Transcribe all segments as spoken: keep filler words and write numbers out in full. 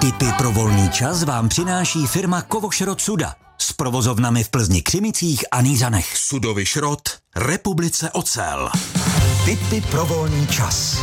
Tipy pro volný čas vám přináší firma Kovošrot Suda s provozovnami v Plzni, Křimicích a Nýřanech. Sudovy Šrot, Republice Ocel. Tipy pro volný čas.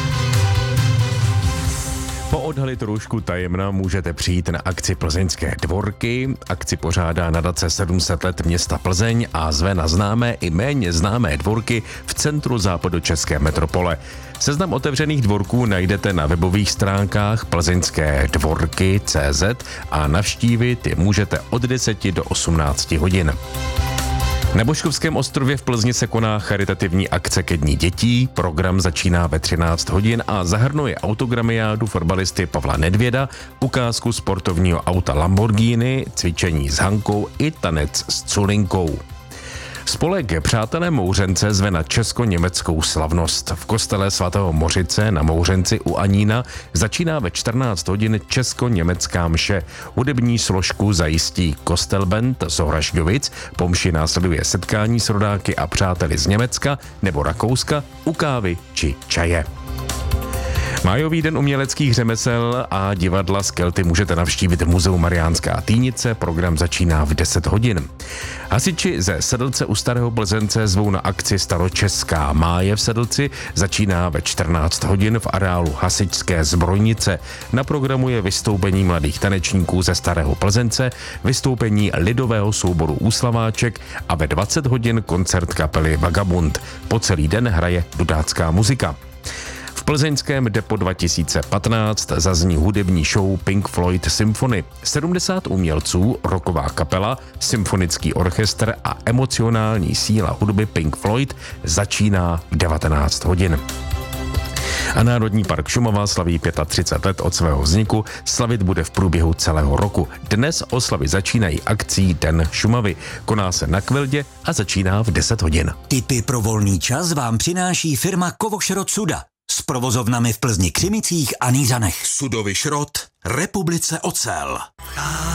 Poodhalit roušku tajemna můžete přijít na akci Plzeňské dvorky. Akci pořádá nadace sedm set let města Plzeň a zve na známé i méně známé dvorky v centru západočeské metropole. Seznam otevřených dvorků najdete na webových stránkách plzeňské dvorky tečka cé zet a navštívit je můžete od deseti do osmnácti hodin. Na Božkovském ostrově v Plzni se koná charitativní akce ke dní dětí. Program začíná ve třináct hodin a zahrnuje autogramiádu fotbalisty Pavla Nedvěda, ukázku sportovního auta Lamborghini, cvičení s Hankou i tanec s Culinkou. Spolek Přátelé Mouřence zve na česko-německou slavnost. V kostele svatého Mořice na Mouřenci u Anína začíná ve čtrnáct hodin česko-německá mše. Hudební složku zajistí Kostelband z Horažďovic, po mši následuje setkání s rodáky a přáteli z Německa nebo Rakouska u kávy či čaje. Májový den uměleckých řemesel a divadla z Kelty můžete navštívit v muzeu Mariánská Týnice, program začíná v deset hodin. Hasiči ze Sedlce u Starého Plzence zvou na akci Staročeská máje v Sedlci, začíná ve čtrnáct hodin v areálu Hasičské zbrojnice. Na programu je vystoupení mladých tanečníků ze Starého Plzence, vystoupení lidového souboru Úslaváček a ve dvacet hodin koncert kapely Vagabund. Po celý den hraje dudácká muzika. V plzeňském Depo dva tisíce patnáct zazní hudební show Pink Floyd Symphony. sedmdesát umělců, rocková kapela, symfonický orchestr a emocionální síla hudby Pink Floyd začíná v devatenáct hodin. A Národní park Šumava slaví třicet pět let od svého vzniku, slavit bude v průběhu celého roku. Dnes oslavy začínají akcí Den Šumavy. Koná se na Kvildě a začíná v deset hodin. Tipy pro volný čas vám přináší firma Kovošrot Suda s provozovnami v Plzni, Křimicích a Nýřanech. Sudovy Šrot, Republice Ocel.